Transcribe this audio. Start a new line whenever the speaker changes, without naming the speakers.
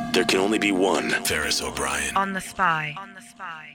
There can only be one Ferris O'Brien.
On the Spy.